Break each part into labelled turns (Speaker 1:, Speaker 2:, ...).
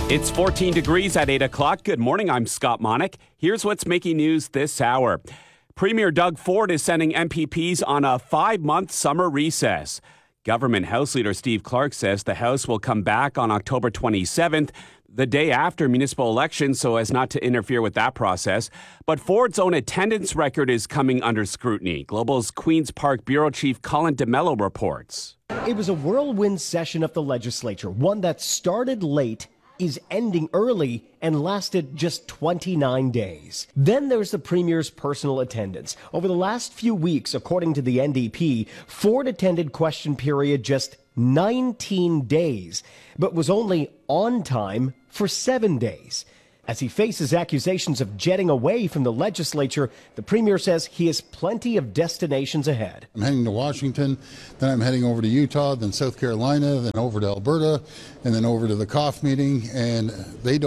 Speaker 1: It's 14 degrees at 8 o'clock. Good morning, I'm Scott Monick. Here's what's making news this hour. Premier Doug Ford is sending MPPs on a 5-month summer recess. Government House Leader Steve Clark says the House will come back on October 27th, the day after municipal elections, so as not to interfere with that process. But Ford's own attendance record is coming under scrutiny. Global's Queen's Park Bureau Chief Colin DeMello reports.
Speaker 2: It was a whirlwind session of the legislature, one that started late, is ending early, and lasted just 29 days. Then there's the Premier's personal attendance. Over the last few weeks, according to the NDP, Ford attended question period just 19 days, but was only on time for 7 days. As he faces accusations of jetting away from the legislature, the Premier says he has plenty of destinations ahead.
Speaker 3: I'm heading to Washington, then I'm heading over to Utah, then South Carolina, then over to Alberta, and then over to the COF meeting. And they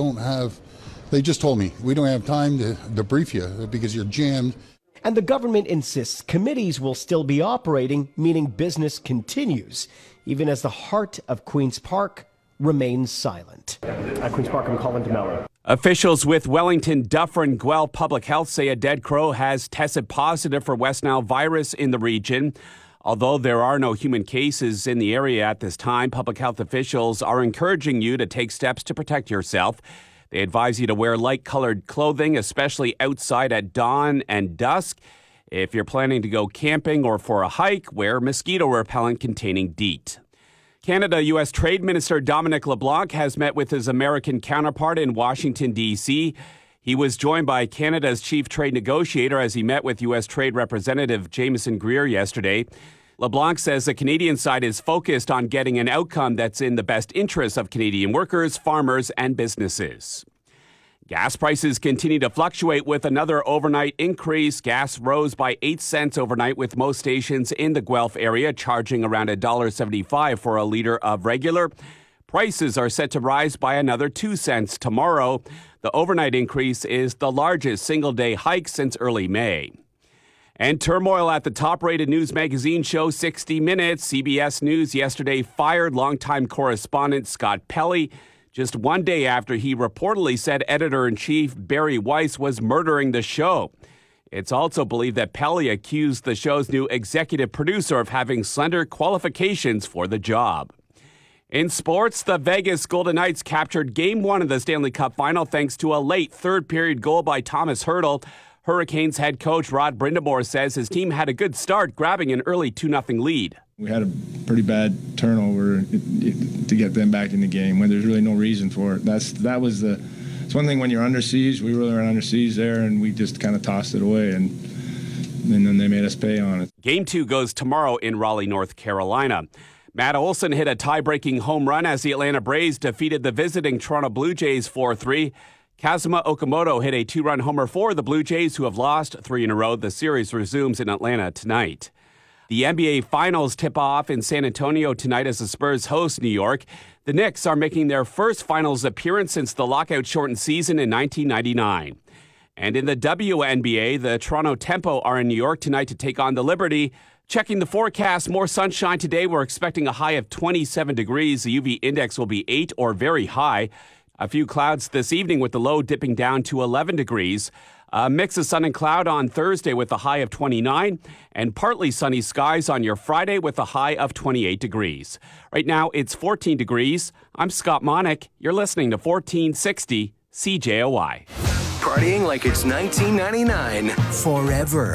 Speaker 3: just told me, we don't have time to brief you because you're jammed.
Speaker 2: And the government insists committees will still be operating, meaning business continues, even as the heart of Queen's Park remains silent. At Queen's Park, I'm Colin DeMello.
Speaker 1: Officials with Wellington, Dufferin, Guelph Public Health say a dead crow has tested positive for West Nile virus in the region. Although there are no human cases in the area at this time, public health officials are encouraging you to take steps to protect yourself. They advise you to wear light-colored clothing, especially outside at dawn and dusk. If you're planning to go camping or for a hike, wear mosquito repellent containing DEET. Canada-U.S. Trade Minister Dominic LeBlanc has met with his American counterpart in Washington, D.C. He was joined by Canada's chief trade negotiator as he met with U.S. Trade Representative Jameson Greer yesterday. LeBlanc says the Canadian side is focused on getting an outcome that's in the best interests of Canadian workers, farmers, and businesses. Gas prices continue to fluctuate with another overnight increase. Gas rose by 8 cents overnight, with most stations in the Guelph area charging around $1.75 for a liter of regular. Prices are set to rise by another 2 cents tomorrow. The overnight increase is the largest single-day hike since early May. And turmoil at the top-rated news magazine show 60 Minutes. CBS News yesterday fired longtime correspondent Scott Pelley, just 1 day after he reportedly said editor-in-chief Barry Weiss was murdering the show. It's also believed that Pelley accused the show's new executive producer of having slender qualifications for the job. In sports, the Vegas Golden Knights captured Game 1 of the Stanley Cup Final thanks to a late third-period goal by Thomas Hertl. Hurricanes head coach Rod Brindamore says his team had a good start, grabbing an early 2-0 lead.
Speaker 4: We had a pretty bad turnover to get them back in the game when there's really no reason for it. It's one thing when you're under siege. We really were under siege there, and we just kind of tossed it away, and then they made us pay on it.
Speaker 1: Game 2 goes tomorrow in Raleigh, North Carolina. Matt Olson hit a tie-breaking home run as the Atlanta Braves defeated the visiting Toronto Blue Jays 4-3. Kazuma Okamoto hit a 2-run homer for the Blue Jays, who have lost 3 in a row. The series resumes in Atlanta tonight. The NBA Finals tip off in San Antonio tonight as the Spurs host New York. The Knicks are making their first Finals appearance since the lockout-shortened season in 1999. And in the WNBA, the Toronto Tempo are in New York tonight to take on the Liberty. Checking the forecast, more sunshine today. We're expecting a high of 27 degrees. The UV index will be 8 or very high. A few clouds this evening with the low dipping down to 11 degrees. A mix of sun and cloud on Thursday with a high of 29, and partly sunny skies on your Friday with a high of 28 degrees. Right now, it's 14 degrees. I'm Scott Monick. You're listening to 1460 CJOY.
Speaker 5: Partying like it's 1999.
Speaker 6: Forever.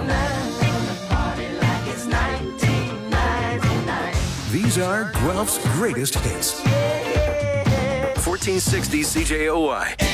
Speaker 6: These are Guelph's greatest hits.
Speaker 5: 1460 CJOY.